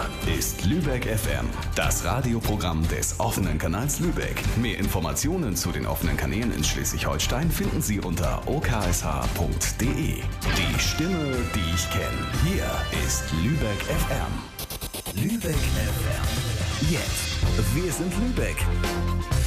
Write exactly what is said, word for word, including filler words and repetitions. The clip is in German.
ist Lübeck F M, das Radioprogramm des offenen Kanals Lübeck. Mehr Informationen zu den offenen Kanälen in Schleswig-Holstein finden Sie unter o k s h punkt d e. Die Stimme, die ich kenne. Hier ist Lübeck F M. Lübeck F M. Jetzt. Wir sind Lübeck.